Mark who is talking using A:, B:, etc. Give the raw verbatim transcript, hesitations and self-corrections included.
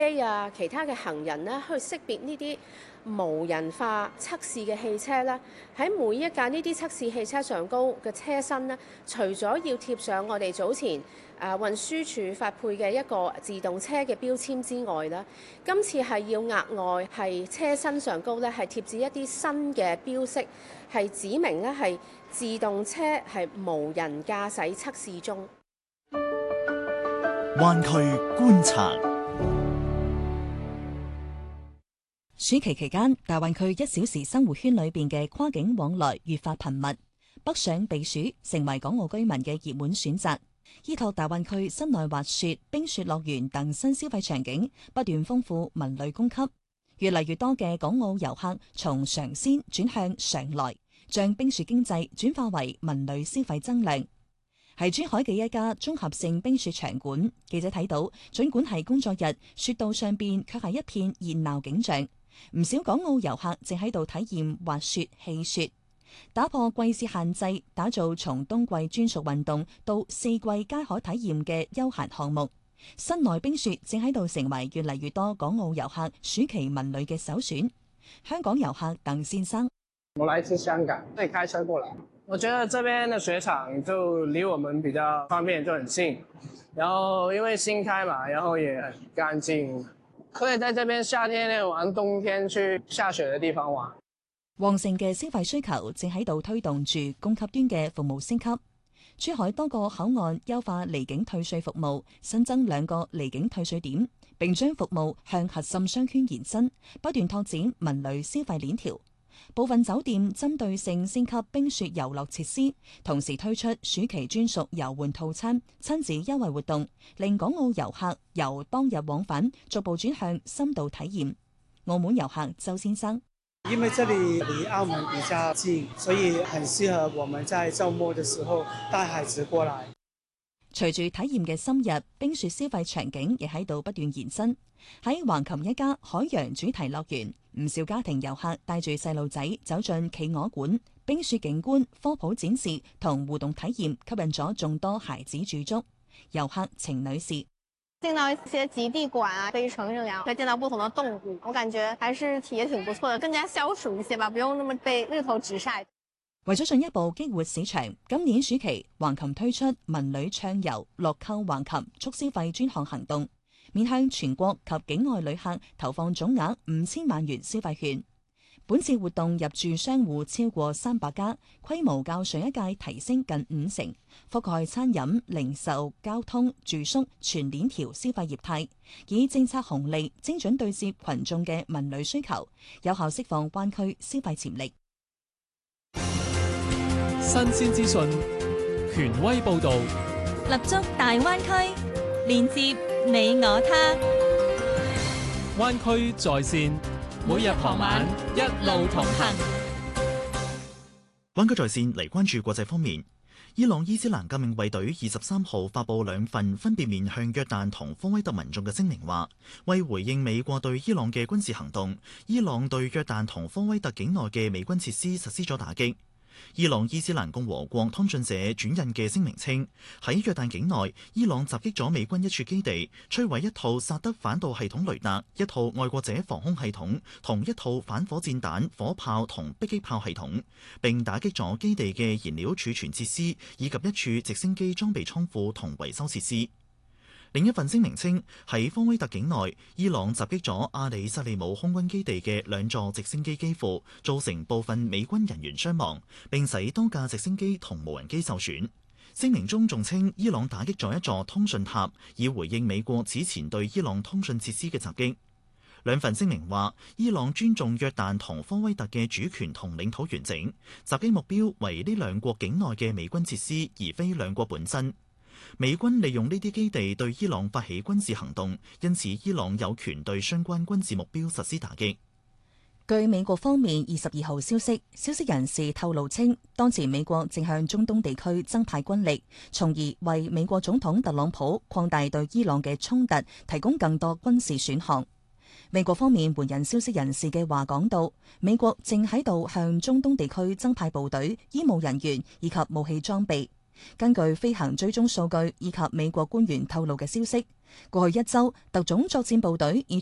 A: 機啊，其他嘅行人咧，去識別呢啲無人化測試嘅汽車咧，喺每一架呢啲測試汽車上高嘅車身咧，除咗要貼上我哋早前誒、呃、運輸署發配嘅一個自動車嘅標籤之外咧，今次係要額外係車身上高咧，係貼置一啲新嘅標識，係指明咧係自動車係無人駕駛測試中。
B: 灣區觀察。
C: 暑期期間，大灣區一小時生活圈裏邊嘅跨境往來越發頻密，北上避暑成為港澳居民嘅熱門選擇。依託大灣區室內滑雪、冰雪樂園等新消費場景，不斷豐富文旅供給，越嚟越多嘅港澳遊客從嘗鮮轉向常來，將冰雪經濟轉化為文旅消費增量。喺珠海嘅一家綜合性冰雪場館，記者睇到，儘管係工作日，雪道上邊卻係一片熱鬧景象。唔少港澳遊客正喺度體驗滑雪、戲雪，打破季節限制，打造從冬季專屬運動到四季皆可體驗嘅休閒項目。室內冰雪正喺度成為越嚟越多港澳遊客暑期文旅嘅首選。香港遊客鄧先生：
D: 我來自香港，可以開車過來。我覺得這邊的雪場就離我們比較方便，就很近。然後因為新開嘛，然後也很乾淨。可以在這邊夏天玩，冬天去下雪的地方玩。
C: 旺盛嘅消費需求正喺度推動住供給端嘅服務升級。珠海多個口岸優化離境退稅服務，新增兩個離境退稅點，並將服務向核心商圈延伸，不斷拓展文旅消費鏈條。部分酒店針對性升級冰雪遊樂設施，同時推出暑期專屬遊玩套餐、親子優惠活動，令港澳遊客由當日往返逐步轉向深度體驗。澳門遊客周先生：
E: 因為這裡離澳門比較近，所以很適合我們在週末的時候帶孩子過來。
C: 隨住體驗嘅深入，冰雪消費場景亦喺度不斷延伸。喺橫琴一家海洋主題樂園，唔少家庭遊客帶住細路仔走進企鵝館，冰雪景觀、科普展示同互動體驗吸引咗眾多孩子駐足。遊客程女士：
F: 進到一些極地館啊，飛乘這樣，可以見到不同的動物，我感覺還是體驗挺不錯的，更加消暑一些吧，不用那麼被日頭直曬。
C: 為咗進一步激活市場，今年暑期橫琴推出文旅暢遊樂購橫琴促消費專項行動，面向全國及境外旅客投放總額五千萬元消費券。本次活動入駐商戶超過三百家，規模較上一屆提升近五成，覆蓋餐飲、零售、交通、住宿全鏈條消費業態，以政策紅利精準對接群眾嘅文旅需求，有效釋放灣區消費潛力。
G: 新鮮資訊，權威報導，
H: 立足大灣區，連接你我他。
G: 灣區在線，每日傍晚一路同行。
B: 灣區在線嚟關注國際方面，伊朗伊斯蘭革命衛隊二十三號發布兩份分別面向約旦同科威特民眾嘅聲明，話為回應美國對伊朗嘅軍事行動，伊朗對約旦同科威特境內嘅美軍設施實施咗打擊。伊朗伊斯蘭共和國通訊社轉印嘅聲明稱，喺約旦境內，伊朗襲擊咗美軍一處基地，摧毀一套薩德反導系統雷達、一套愛國者防空系統同一套反火箭彈、火炮同迫擊炮系統，並打擊咗基地嘅燃料儲存設施以及一處直升機裝備倉庫同維修設施。另一份聲明稱，喺科威特境內，伊朗襲擊咗阿里薩利姆空軍基地嘅兩座直升機機庫，造成部分美軍人員傷亡，並使多架直升機同無人機受損。聲明中仲稱，伊朗打擊咗一座通訊塔，以回應美國此前對伊朗通訊設施嘅襲擊。兩份聲明話，伊朗尊重約旦同科威特嘅主權同領土完整，襲擊目標為呢兩國境內嘅美軍設施，而非兩國本身。美軍利用呢啲基地對伊朗發起軍事行動，因此伊朗有權對相關軍事目標實施打擊。
C: 據美國方面二十二號消息，消息人士透露稱，當前美國正向中東地區增派軍力，從而為美國總統特朗普擴大對伊朗嘅衝突提供更多軍事選項。美國方面援引消息人士嘅話講到，美國正喺度向中東地區增派部隊、醫務人員以及武器裝備。 根據飛行追蹤數據以及美國官員透露嘅消息，過去一週特種作戰部隊已